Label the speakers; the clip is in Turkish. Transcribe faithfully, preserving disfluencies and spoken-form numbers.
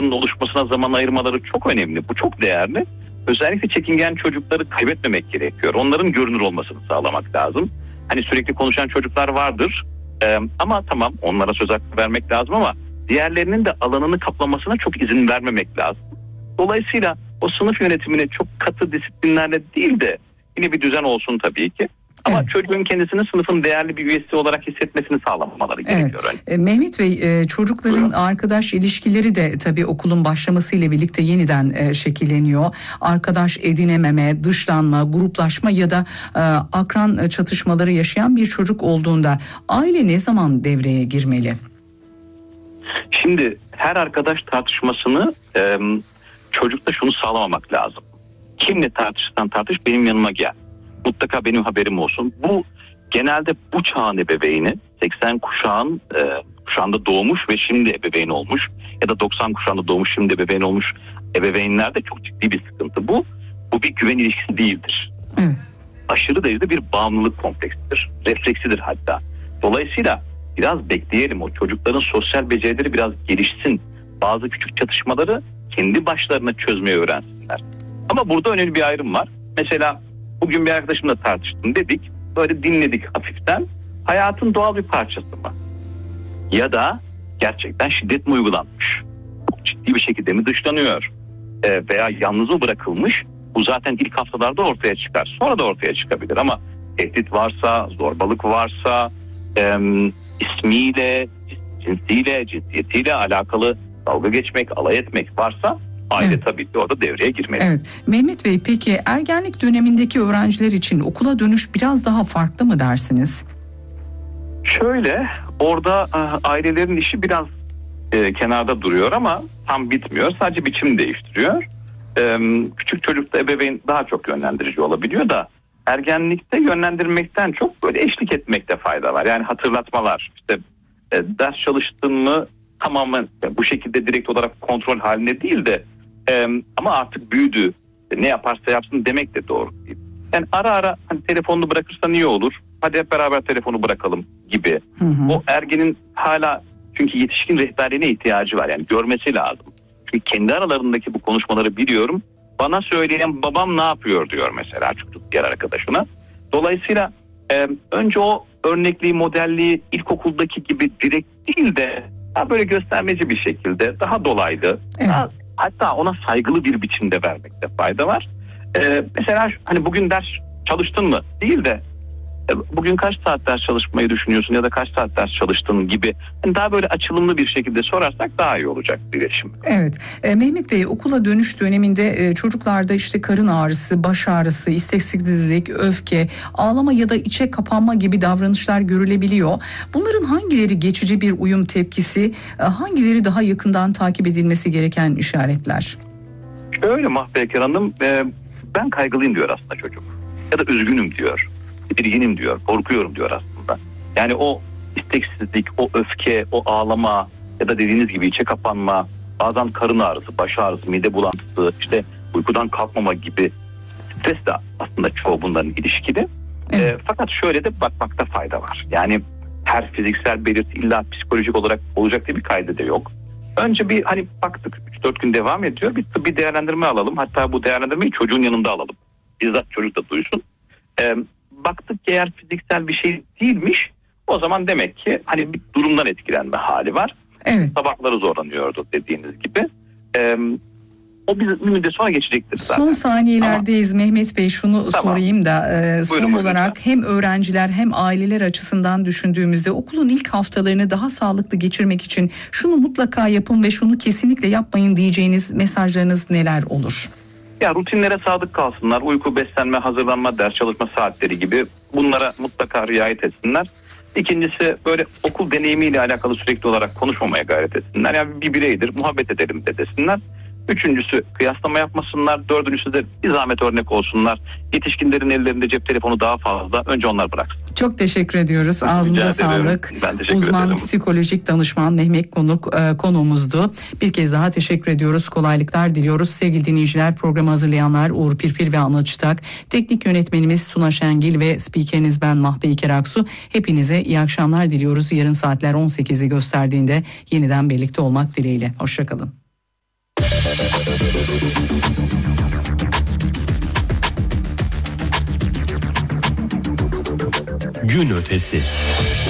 Speaker 1: arkadaşının oluşmasına zaman ayırmaları çok önemli. Bu çok değerli. Özellikle çekingen çocukları kaybetmemek gerekiyor. Onların görünür olmasını sağlamak lazım. Hani sürekli konuşan çocuklar vardır. Ee, ama tamam, onlara söz hakkı vermek lazım ama diğerlerinin de alanını kaplamasına çok izin vermemek lazım. Dolayısıyla o sınıf yönetimine çok katı disiplinlerle değil de yine bir düzen olsun tabii ki. Ama evet, çocuğun kendisini sınıfın değerli bir üyesi olarak hissetmesini sağlamaları gerekiyor.
Speaker 2: Evet. E, Mehmet Bey, e, çocukların Buyurun. arkadaş ilişkileri de tabii okulun başlamasıyla birlikte yeniden e, şekilleniyor. Arkadaş edinememe, dışlanma, gruplaşma ya da e, akran çatışmaları yaşayan bir çocuk olduğunda aile ne zaman devreye girmeli?
Speaker 1: Şimdi her arkadaş tartışmasını e, çocukta şunu sağlamamak lazım. Kimle tartışırsan tartış, benim yanıma gel. Mutlaka benim haberim olsun. Bu genelde bu çağın ebeveyni, seksen kuşağın e, kuşağında doğmuş ve şimdi ebeveyn olmuş ya da doksan kuşağında doğmuş şimdi ebeveyn olmuş ebeveynlerde çok ciddi bir sıkıntı. Bu bu bir güven ilişkisi değildir. Hı. Aşırı derecede bir bağımlılık kompleksidir. Refleksidir hatta. Dolayısıyla biraz bekleyelim, o çocukların sosyal becerileri biraz gelişsin. Bazı küçük çatışmaları kendi başlarına çözmeyi öğrensinler. Ama burada önemli bir ayrım var. Mesela bugün bir arkadaşımla tartıştım dedik. Böyle dinledik hafiften. Hayatın doğal bir parçası mı? Ya da gerçekten şiddet mi uygulanmış? Çok ciddi bir şekilde mi dışlanıyor? Ee, veya yalnız mı bırakılmış? Bu zaten ilk haftalarda ortaya çıkar. Sonra da ortaya çıkabilir ama tehdit varsa, zorbalık varsa, e, ismiyle, cinsiyle, cinsiyetiyle alakalı dalga geçmek, alay etmek varsa aile evet, tabii ki orada devreye girmeli.
Speaker 2: Evet. Mehmet Bey, peki ergenlik dönemindeki öğrenciler için okula dönüş biraz daha farklı mı dersiniz?
Speaker 1: Şöyle, orada ailelerin işi biraz e, kenarda duruyor ama tam bitmiyor. Sadece biçim değiştiriyor. E, küçük çocukta ebeveyn daha çok yönlendirici olabiliyor da ergenlikte yönlendirmekten çok böyle eşlik etmekte fayda var. Yani hatırlatmalar, işte e, ders çalıştın mı tamamen bu şekilde direkt olarak kontrol haline değil de Ee, ama artık büyüdü, ne yaparsa yapsın demek de doğru değil. Yani ara ara hani telefonunu bırakırsan iyi olur, hadi hep beraber telefonu bırakalım gibi. Hı hı. O ergenin hala, çünkü yetişkin rehberliğine ihtiyacı var, yani görmesi lazım. Çünkü kendi aralarındaki bu konuşmaları biliyorum. Bana söyleyen babam ne yapıyor diyor mesela çocuk diğer arkadaşına. Dolayısıyla e, önce o örnekliği, modelliği ilkokuldaki gibi direkt değil de daha böyle göstermeci bir şekilde, daha dolaylı, evet, daha, hatta ona saygılı bir biçimde vermekte fayda var. Ee, mesela hani bugün ders çalıştın mı değil de e, bugün kaç saat ders çalışmayı düşünüyorsun ya da kaç saat ders çalıştın gibi, yani daha böyle açılımlı bir şekilde sorarsak daha iyi olacak iletişim.
Speaker 2: Evet. E, Mehmet Bey, okula dönüş döneminde e, çocuklarda işte karın ağrısı, baş ağrısı, isteksizlik, öfke, ağlama ya da içe kapanma gibi davranışlar görülebiliyor. Bunların hangileri geçici bir uyum tepkisi, e, hangileri daha yakından takip edilmesi gereken işaretler?
Speaker 1: Öyle Mahpeyker Hanım, e, ben kaygılıyım diyor aslında çocuk. Ya da üzgünüm diyor. Tedirginim diyor, korkuyorum diyor aslında. Yani o isteksizlik, o öfke, o ağlama ya da dediğiniz gibi içe kapanma, bazen karın ağrısı, baş ağrısı, mide bulantısı, işte uykudan kalkmama gibi stres de aslında çoğu bunların ilişkili. Evet. E, fakat şöyle de bakmakta fayda var. Yani her fiziksel belirti illa psikolojik olarak olacak diye bir kaydı da yok. Önce bir hani baktık, üç dört gün devam ediyor, bir tıbbi değerlendirme alalım. Hatta bu değerlendirmeyi çocuğun yanında alalım. Bizzat çocuk da duysun. E, baktık ki eğer fiziksel bir şey değilmiş, o zaman demek ki hani bir durumdan etkilenme hali var. Evet. Sabahları zorlanıyordu dediğiniz gibi. Ee, o bir müddet sonra geçecektir zaten.
Speaker 2: Son saniyelerdeyiz tamam. Mehmet Bey, şunu tamam. sorayım da e, son buyurun, olarak buyurun. Hem öğrenciler hem aileler açısından düşündüğümüzde okulun ilk haftalarını daha sağlıklı geçirmek için şunu mutlaka yapın ve şunu kesinlikle yapmayın diyeceğiniz mesajlarınız neler olur?
Speaker 1: Ya rutinlere sadık kalsınlar. Uyku, beslenme, hazırlanma, ders çalışma saatleri gibi bunlara mutlaka riayet etsinler. İkincisi, böyle okul deneyimiyle alakalı sürekli olarak konuşmamaya gayret etsinler. Yani bir bireydir, muhabbet edelim de desinler. Üçüncüsü, kıyaslama yapmasınlar. Dördüncüsü de bir zahmet örnek olsunlar. Yetişkinlerin ellerinde cep telefonu daha fazla. Önce onlar bıraksın.
Speaker 2: Çok teşekkür ediyoruz. Ağzınıza sağlık. Uzman ederim. Psikolojik danışman Mehmet Konuk e, konuğumuzdu. Bir kez daha teşekkür ediyoruz. Kolaylıklar diliyoruz. Sevgili dinleyiciler, programı hazırlayanlar Uğur Pirpir ve Anıl Çıtak, teknik yönetmenimiz Tuna Şengil ve spikeriniz ben Mahpeyker Aksu. Hepinize iyi akşamlar diliyoruz. Yarın saatler on sekizi gösterdiğinde yeniden birlikte olmak dileğiyle. Hoşçakalın.
Speaker 3: Gün ötesi.